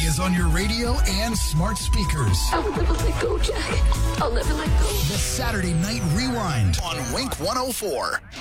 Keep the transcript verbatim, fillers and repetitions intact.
is on your radio and smart speakers. I'll never let go, Jack. I'll never let go. The Saturday Night Rewind on Wink one oh four.